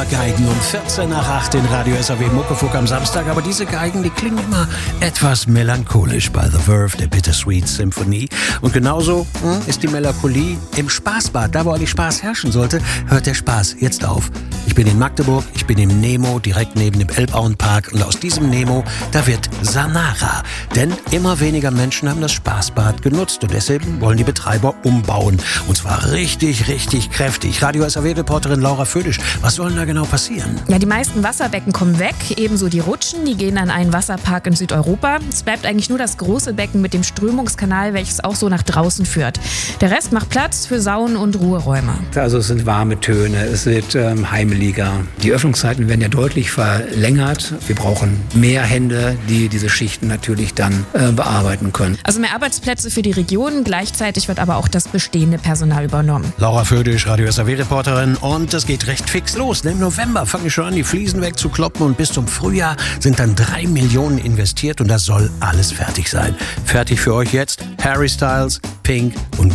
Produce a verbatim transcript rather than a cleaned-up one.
Wassergeigen um vierzehn nach acht in Radio S A W Muckefuck am Samstag. Aber diese Geigen, die klingen immer etwas melancholisch bei The Verve, der Bittersweet Symphony. Und genauso hm, ist die Melancholie im Spaßbad. Da, wo eigentlich Spaß herrschen sollte, hört der Spaß jetzt auf. Ich bin in Magdeburg, ich bin im Nemo, direkt neben dem Elbauenpark. Und aus diesem Nemo, da wird Sanara. Denn immer weniger Menschen haben das Spaßbad genutzt. Und deshalb wollen die Betreiber umbauen. Und zwar richtig, richtig kräftig. Radio S A W-Reporterin Laura Födisch, was soll denn da genau passieren? Ja, die meisten Wasserbecken kommen weg, ebenso die Rutschen, die gehen an einen Wasserpark in Südeuropa. Es bleibt eigentlich nur das große Becken mit dem Strömungskanal, welches auch so nach draußen führt. Der Rest macht Platz für Saunen und Ruheräume. Also es sind warme Töne, es wird ähm, heimeliger. Die Öffnungszeiten werden ja deutlich verlängert. Wir brauchen mehr Hände, die diese Schichten natürlich dann äh, bearbeiten können. Also mehr Arbeitsplätze für die Region, gleichzeitig wird aber auch das bestehende Personal übernommen. Laura Födisch, Radio S A W-Reporterin, und es geht recht fix los. Im November fange ich schon an, die Fliesen wegzukloppen, und bis zum Frühjahr sind dann drei Millionen investiert und das soll alles fertig sein. Fertig für euch jetzt Harry Styles, Pink und